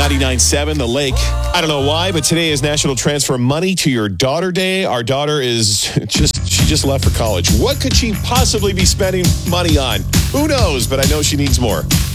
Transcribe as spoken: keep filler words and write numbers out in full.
ninety-nine point seven The Lake. I don't know why, but today is National Transfer Money to Your Daughter Day. Our daughter is just, she just left for college. What could she possibly be spending money on? Who knows, but I know she needs more.